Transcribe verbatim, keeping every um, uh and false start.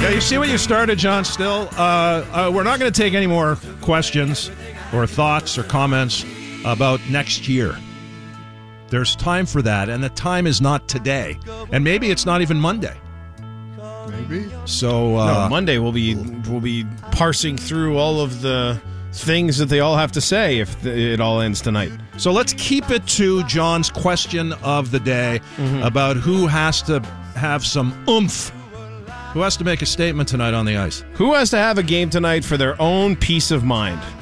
you see what you started, John, still? Uh, uh, we're not going to take any more questions or thoughts or comments about next year. There's time for that, and the time is not today. And maybe it's not even Monday. Maybe. So uh, no, Monday we'll be we'll be parsing through all of the things that they all have to say if the, it all ends tonight. So let's keep it to John's question of the day mm-hmm. about who has to have some oomph. Who has to make a statement tonight on the ice? Who has to have a game tonight for their own peace of mind?